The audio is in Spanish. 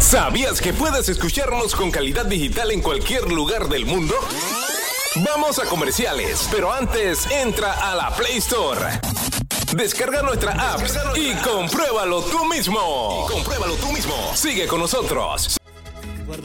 ¿Sabías que puedes escucharnos con calidad digital en cualquier lugar del mundo? Vamos a comerciales, pero antes entra a la Play Store. Descarga nuestra app y compruébalo tú mismo. Sigue con nosotros.